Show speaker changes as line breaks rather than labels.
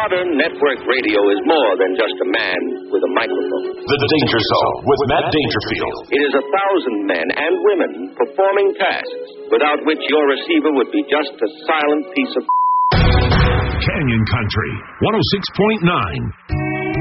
Modern network radio is more than just a man with a microphone.
The Danger Zone with Matt Dangerfield.
It is 1,000 men and women performing tasks without which your receiver would be just a silent piece of...
Canyon Country 106.9.